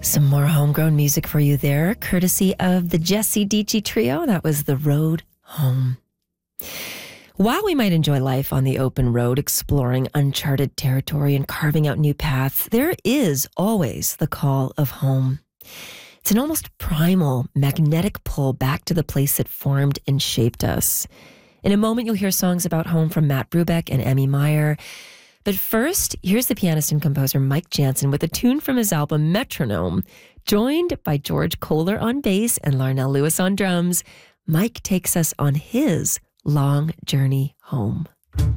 Some more homegrown music for you there, courtesy of the Jesse Dici Trio. That was The Road Home. While we might enjoy life on the open road, exploring uncharted territory and carving out new paths, there is always the call of home. It's an almost primal, magnetic pull back to the place that formed and shaped us. In a moment, you'll hear songs about home from Matt Brubeck and Emmy Meyer. But first, here's the pianist and composer Mike Jansen with a tune from his album Metronome. Joined by George Kohler on bass and Larnell Lewis on drums, Mike takes us on his long journey home.